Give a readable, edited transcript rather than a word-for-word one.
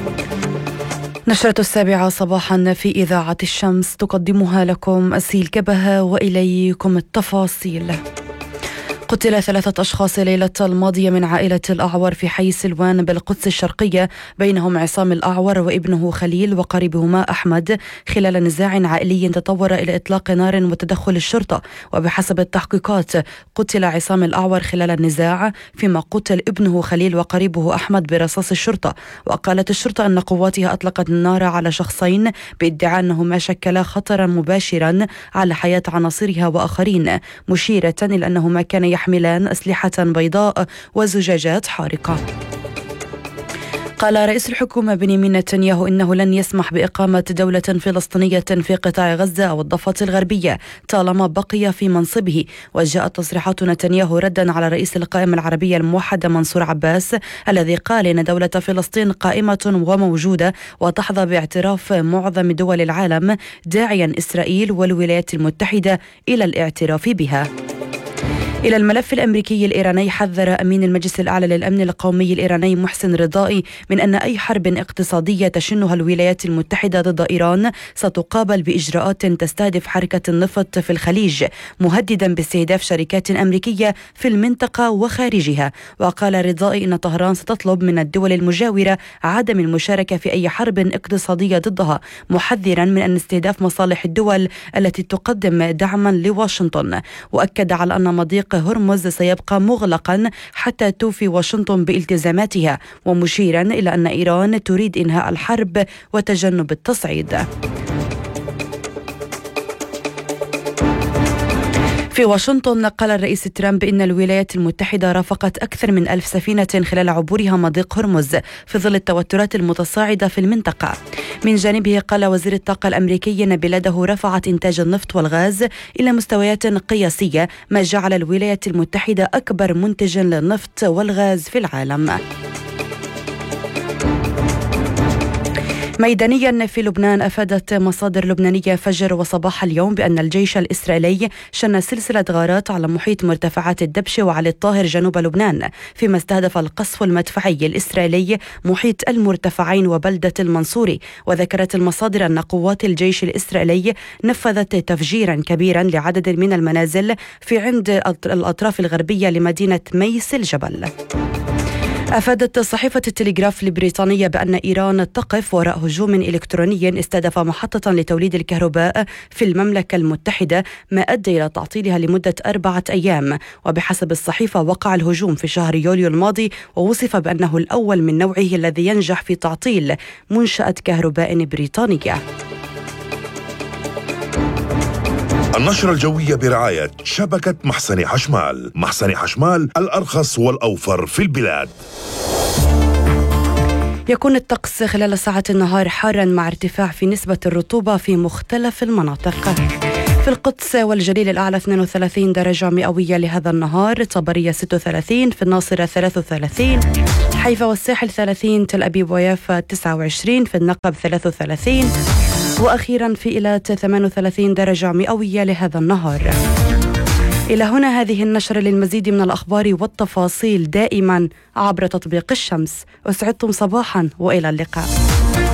نشرة 7 صباحا في إذاعة الشمس تقدمها لكم أسيل كبهة، وإليكم التفاصيل. قتل 3 أشخاص ليلة الماضية من عائلة الأعور في حي سلوان بالقدس الشرقية، بينهم عصام الأعور وابنه خليل وقريبهما أحمد، خلال نزاع عائلي تطور إلى إطلاق نار وتدخل الشرطة. وبحسب التحقيقات قتل عصام الأعور خلال النزاع، فيما قتل ابنه خليل وقريبه أحمد برصاص الشرطة. وقالت الشرطة أن قواتها أطلقت النار على شخصين بادعاء أنهما شكلا خطرا مباشرا على حياة عناصرها وآخرين، مشيرة إلى أنهما كان يحملان أسلحة بيضاء وزجاجات حارقة. قال رئيس الحكومة بنيامين نتنياهو إنه لن يسمح بإقامة دولة فلسطينية في قطاع غزة أو الضفة الغربية طالما بقي في منصبه. وجاءت تصريحات نتنياهو ردا على رئيس القائمة العربية الموحدة منصور عباس، الذي قال إن دولة فلسطين قائمة وموجودة وتحظى باعتراف معظم دول العالم، داعيا إسرائيل والولايات المتحدة إلى الاعتراف بها. إلى الملف الأمريكي الإيراني، حذر أمين المجلس الأعلى للأمن القومي الإيراني محسن رضائي من أن أي حرب اقتصادية تشنها الولايات المتحدة ضد إيران ستقابل بإجراءات تستهدف حركة النفط في الخليج، مهددا باستهداف شركات أمريكية في المنطقة وخارجها. وقال رضائي إن طهران ستطلب من الدول المجاورة عدم المشاركة في أي حرب اقتصادية ضدها، محذرا من أن استهداف مصالح الدول التي تقدم دعما لواشنطن. وأكد على أن مضيق هرمز سيبقى مغلقا حتى توفي واشنطن بالتزاماتها، ومشيرا إلى أن إيران تريد إنهاء الحرب وتجنب التصعيد. في واشنطن، قال الرئيس ترامب إن الولايات المتحدة رافقت أكثر من 1000 سفينة خلال عبورها مضيق هرمز في ظل التوترات المتصاعدة في المنطقة. من جانبه قال وزير الطاقة الأمريكي أن بلاده رفعت إنتاج النفط والغاز إلى مستويات قياسية، ما جعل الولايات المتحدة أكبر منتج للنفط والغاز في العالم. ميدانيا في لبنان، أفادت مصادر لبنانية فجر وصباح اليوم بأن الجيش الإسرائيلي شن سلسلة غارات على محيط مرتفعات الدبشة وعلي الطاهر جنوب لبنان، فيما استهدف القصف المدفعي الإسرائيلي محيط المرتفعين وبلدة المنصوري. وذكرت المصادر أن قوات الجيش الإسرائيلي نفذت تفجيرا كبيرا لعدد من المنازل في عند الأطراف الغربية لمدينة ميس الجبل. أفادت صحيفة التلغراف البريطانية بأن إيران تقف وراء هجوم إلكتروني استهدف محطة لتوليد الكهرباء في المملكة المتحدة، ما أدى إلى تعطيلها لمدة 4 أيام. وبحسب الصحيفة وقع الهجوم في شهر يوليو الماضي، ووصف بأنه الأول من نوعه الذي ينجح في تعطيل منشأة كهرباء بريطانية. النشرة الجوية برعاية شبكة محسن حشمال. محسن حشمال، الأرخص والأوفر في البلاد. يكون الطقس خلال ساعات النهار حارا مع ارتفاع في نسبة الرطوبة في مختلف المناطق. في القدس والجليل الأعلى 32 درجة مئوية لهذا النهار، طبرية 36، في الناصرة 33، حيفا والساحل 30، تل أبيب ويافا 29، في النقب 33، وأخيرا في إيلات 38 درجة مئوية لهذا النهار. إلى هنا هذه النشرة. للمزيد من الأخبار والتفاصيل دائما عبر تطبيق الشمس. أسعدتم صباحا وإلى اللقاء.